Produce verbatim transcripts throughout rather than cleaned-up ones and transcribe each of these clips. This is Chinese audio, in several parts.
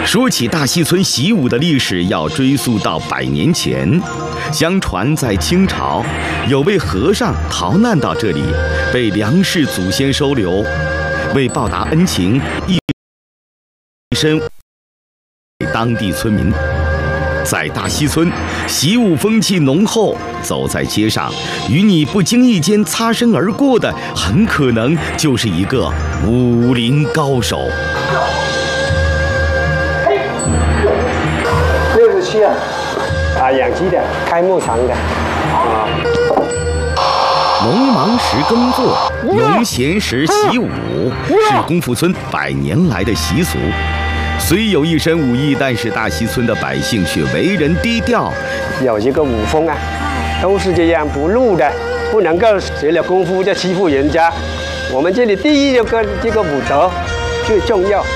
说起大溪村习武的历史，要追溯到百年前。相传在清朝，有位和尚逃难到这里，被梁氏祖先收留，为报答恩情，一身当地村民。在大溪村，习武风气浓厚，走在街上，与你不经意间擦身而过的，很可能就是一个武林高手。 六十七啊，啊，养鸡的，开牧场的，啊。 农忙时耕作，农闲时习武，是功夫村百年来的习俗。虽有一身武艺，但是大溪村的百姓却为人低调， 有一个武风啊，都是这样不入的，不能够学了功夫就欺负人家。我们这里第一个这个武德最重要。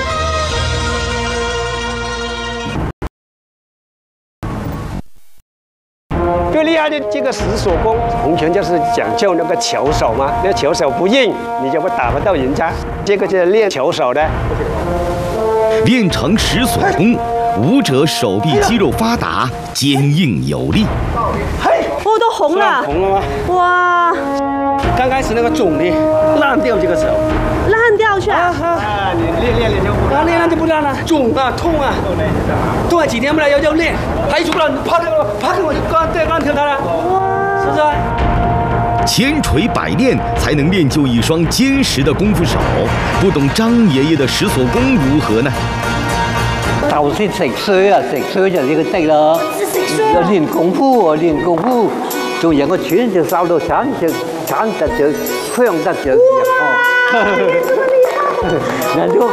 最厉害的这个石锁功，洪拳就是讲究那个球手嘛，那球手不硬，你就会打不到人家。这个就是练球手的。 练成石锁功，武者手臂肌肉发达，坚硬有力。 嘿，我都红了， 红了吗？ 哇！ 刚开始那个肿的烂掉这个手， 烂掉去啊！ 啊，你练练练就不烂，练了就不烂了，肿啊痛啊，痛了几天不来要要练，还出不了，啪给我啪给我就刚对刚跳他了，是不是？ 千锤百炼才能练就一双坚实的功夫手，不懂张爷爷的石锁功如何呢？ 頭先食衰啊，食衰就呢個的啦。要練功夫，練功夫，仲有個拳就燒到鏟就鏟得就，香得就。哇！